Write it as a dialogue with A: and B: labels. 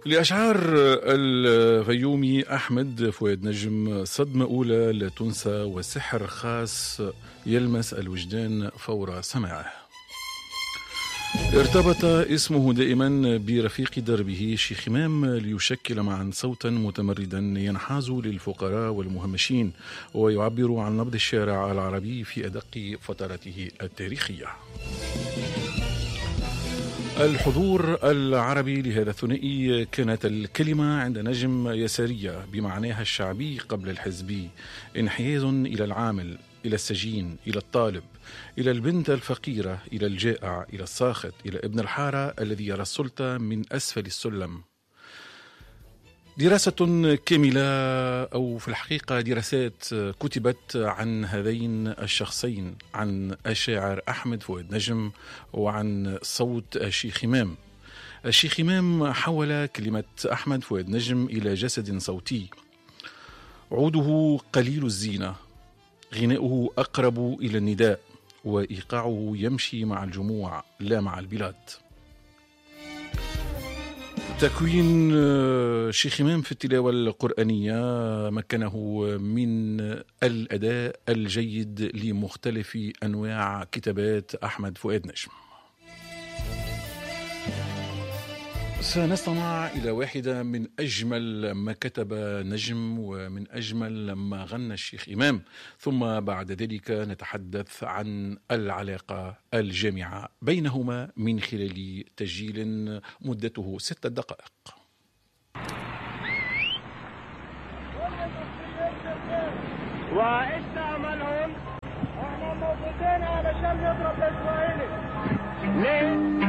A: لأشعار الفيومي أحمد فؤاد نجم، صدمة أولى لا تنسى وسحر خاص يلمس الوجدان فور سماعه. ارتبط اسمه دائما برفيق دربه شيخ إمام ليشكل معا صوتا متمردا ينحاز للفقراء والمهمشين ويعبر عن نبض الشارع العربي في أدق فتراته التاريخية. الحضور العربي لهذا الثنائي كانت الكلمة عند نجم يسارية بمعناها الشعبي قبل الحزبي، انحياز إلى العامل، إلى السجين، إلى الطالب، إلى البنت الفقيرة، إلى الجائع، إلى الساخط، إلى ابن الحارة الذي يرى السلطة من أسفل السلم. دراسة كاملة أو في الحقيقة دراسات كتبت عن هذين الشخصين، عن الشاعر أحمد فؤاد نجم وعن صوت الشيخ إمام. الشيخ إمام حول كلمة أحمد فؤاد نجم إلى جسد صوتي، عوده قليل الزينة، غناؤه أقرب إلى النداء، وإيقاعه يمشي مع الجموع لا مع البلاد. تكوين شيخ إمام في التلاوة القرآنية مكنه من الأداء الجيد لمختلف أنواع كتابات أحمد فؤاد نجم. سنستمع إلى واحدة من أجمل ما كتب نجم ومن أجمل ما غنى الشيخ إمام، ثم بعد ذلك نتحدث عن العلاقة الجامعة بينهما من خلال تسجيل مدته 6 دقائق.
B: واستعملهم احنا موجودين علشان نضرب الاسرائيلي ليه؟